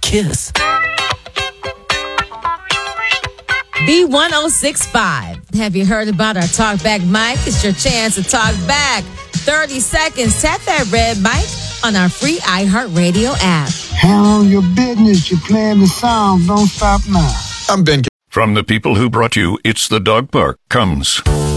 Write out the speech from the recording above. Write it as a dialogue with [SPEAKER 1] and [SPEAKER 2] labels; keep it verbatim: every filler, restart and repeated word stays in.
[SPEAKER 1] kiss.
[SPEAKER 2] B one oh six point five. Have you heard about our Talkback mic? It's your chance to talk back. thirty seconds. Tap that red mic on our free iHeartRadio app.
[SPEAKER 3] Handle your business. You're playing the sound. Don't stop now.
[SPEAKER 4] I'm Ben.
[SPEAKER 5] From the people who brought you It's the Dog Park comes